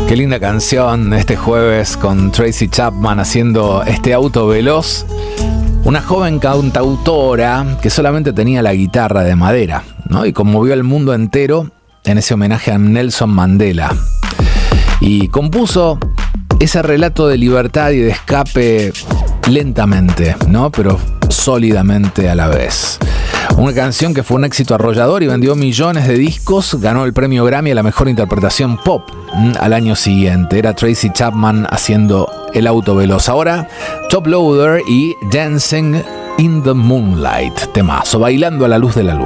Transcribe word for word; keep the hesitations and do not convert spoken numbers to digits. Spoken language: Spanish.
Qué linda canción este jueves con Tracy Chapman haciendo este auto veloz. Una joven cantautora que solamente tenía la guitarra de madera, ¿no? Y conmovió al mundo entero en ese homenaje a Nelson Mandela. Y compuso ese relato de libertad y de escape lentamente, ¿no? Pero sólidamente a la vez. Una canción que fue un éxito arrollador y vendió millones de discos. Ganó el premio Grammy a la mejor interpretación pop al año siguiente. Era Tracy Chapman haciendo El auto veloz. Ahora, Top Loader y Dancing in the Moonlight. Temazo, bailando a la luz de la luna.